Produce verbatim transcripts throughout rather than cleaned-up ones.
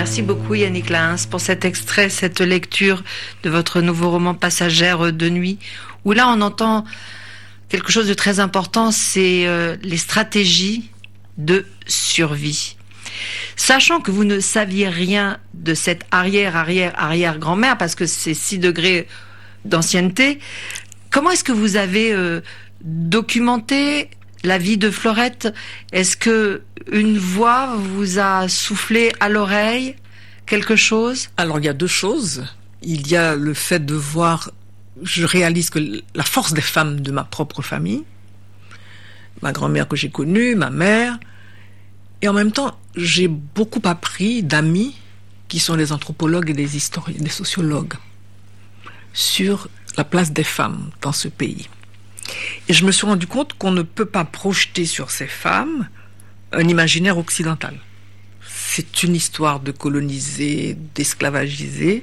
Merci beaucoup Yannick Lahens pour cet extrait, cette lecture de votre nouveau roman Passagère de nuit, où là on entend quelque chose de très important, c'est euh, les stratégies de survie. Sachant que vous ne saviez rien de cette arrière-arrière-arrière-grand-mère, parce que c'est six degrés d'ancienneté, comment est-ce que vous avez euh, documenté la vie de Fleurette? Est-ce que une voix vous a soufflé à l'oreille quelque chose? Alors, il y a deux choses. Il y a le fait de voir, je réalise que la force des femmes de ma propre famille, ma grand-mère que j'ai connue, ma mère, et en même temps, j'ai beaucoup appris d'amis qui sont des anthropologues et des historiens, des sociologues, sur la place des femmes dans ce pays. Et je me suis rendu compte qu'on ne peut pas projeter sur ces femmes un imaginaire occidental. C'est une histoire de colonisés, d'esclavagisés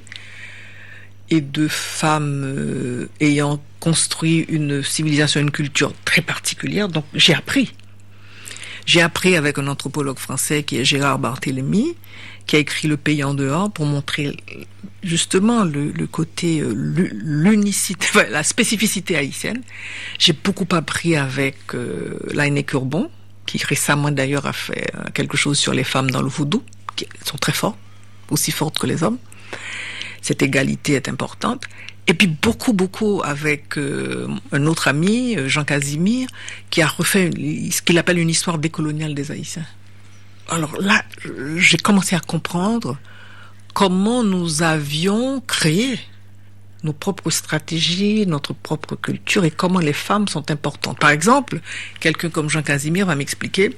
et de femmes euh, ayant construit une civilisation, une culture très particulière. Donc j'ai appris. J'ai appris avec un anthropologue français qui est Gérard Barthélemy, qui a écrit Le pays en dehors pour montrer justement le, le côté, l'unicité, enfin, la spécificité haïtienne. J'ai beaucoup appris avec euh, Laïné Urbon, qui récemment d'ailleurs a fait euh, quelque chose sur les femmes dans le vaudou, qui sont très fortes, aussi fortes que les hommes. Cette égalité est importante. Et puis beaucoup, beaucoup avec euh, un autre ami, Jean Casimir, qui a refait une, ce qu'il appelle une histoire décoloniale des Haïtiens. Alors là, j'ai commencé à comprendre comment nous avions créé nos propres stratégies, notre propre culture et comment les femmes sont importantes. Par exemple, quelqu'un comme Jean Casimir va m'expliquer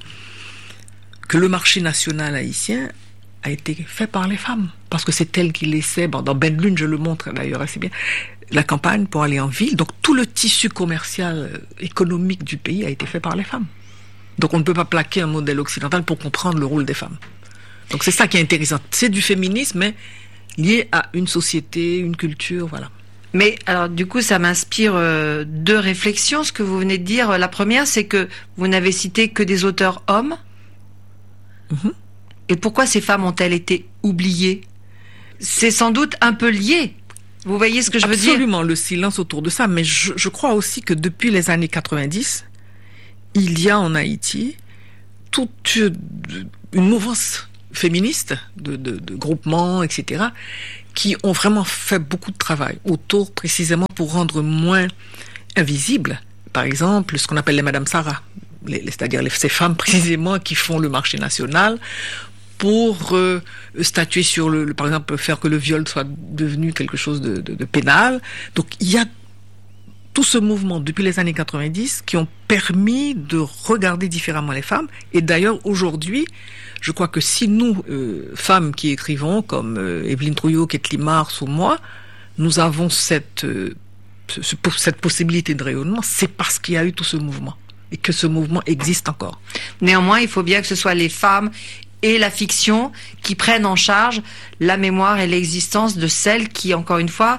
que le marché national haïtien a été fait par les femmes. Parce que c'est elles qui laissaient, bon, dans Ben Lune, je le montre d'ailleurs assez bien, la campagne pour aller en ville. Donc tout le tissu commercial, euh, économique du pays a été fait par les femmes. Donc on ne peut pas plaquer un modèle occidental pour comprendre le rôle des femmes. Donc c'est ça qui est intéressant. C'est du féminisme, mais lié à une société, une culture, voilà. Mais alors du coup ça m'inspire euh, deux réflexions, ce que vous venez de dire. La première, c'est que vous n'avez cité que des auteurs hommes. Mm-hmm. Et pourquoi ces femmes ont-elles été oubliées? C'est sans doute un peu lié. Vous voyez ce que je veux dire? Absolument, le silence autour de ça. Mais je, je crois aussi que depuis les années quatre-vingt-dix, il y a en Haïti toute une mouvance féministe de, de, de groupements, et cetera, qui ont vraiment fait beaucoup de travail autour, précisément pour rendre moins invisible, par exemple, ce qu'on appelle les Madame Sarah, les, les, c'est-à-dire les, ces femmes précisément qui font le marché national pour euh, statuer sur le, le, par exemple, faire que le viol soit devenu quelque chose de, de, de pénal. Donc il y a tout ce mouvement depuis les années quatre-vingt-dix qui ont permis de regarder différemment les femmes. Et d'ailleurs, aujourd'hui, je crois que si nous, euh, femmes qui écrivons, comme euh, Evelyne Trouillot, Kathleen Mars ou moi, nous avons cette, euh, ce, cette possibilité de rayonnement, c'est parce qu'il y a eu tout ce mouvement et que ce mouvement existe encore. Néanmoins, il faut bien que ce soit les femmes et la fiction qui prennent en charge la mémoire et l'existence de celles qui, encore une fois,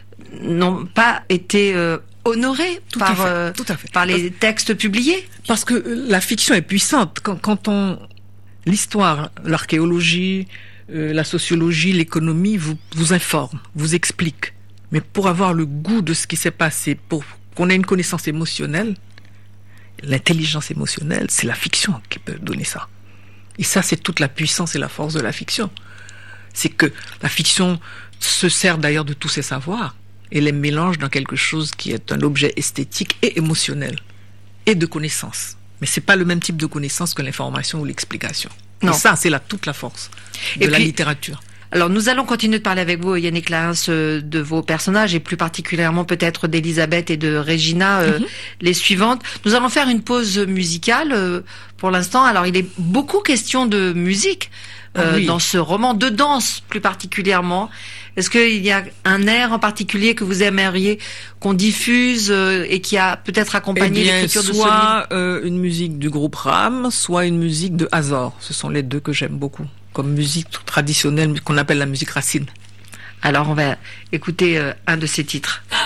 n'ont pas été euh, honorées tout par, à fait, euh, tout à fait. par les parce, textes publiés. Parce que la fiction est puissante. Quand, quand on... L'histoire, l'archéologie, euh, la sociologie, l'économie vous, vous informe, vous explique. Mais pour avoir le goût de ce qui s'est passé, pour qu'on ait une connaissance émotionnelle, l'intelligence émotionnelle, c'est la fiction qui peut donner ça. Et ça, c'est toute la puissance et la force de la fiction. C'est que la fiction se sert d'ailleurs de tous ses savoirs et les mélange dans quelque chose qui est un objet esthétique et émotionnel et de connaissance. Mais c'est pas le même type de connaissance que l'information ou l'explication. Non. Et ça, c'est là toute la force de et la puis, littérature. Alors, nous allons continuer de parler avec vous, Yannick Lahens, de vos personnages et plus particulièrement peut-être d'Elisabeth et de Regina, euh, mm-hmm. les suivantes. Nous allons faire une pause musicale euh, pour l'instant. Alors, il est beaucoup question de musique euh, ah oui. dans ce roman, de danse plus particulièrement. Est-ce qu'il y a un air en particulier que vous aimeriez qu'on diffuse euh, et qui a peut-être accompagné eh bien, l'écriture de ce livre? Soit euh, une musique du groupe Ram, soit une musique de Azor. Ce sont les deux que j'aime beaucoup, comme musique traditionnelle qu'on appelle la musique racine. Alors on va écouter euh, un de ces titres.